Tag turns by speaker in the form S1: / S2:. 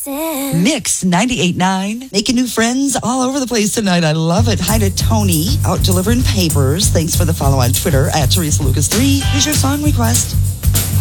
S1: Mix 98.9. Making new friends all over the place tonight. I love it. Hi to Tony, out delivering papers. Thanks for the follow on Twitter at Teresa Lucas 3. Here's your song request.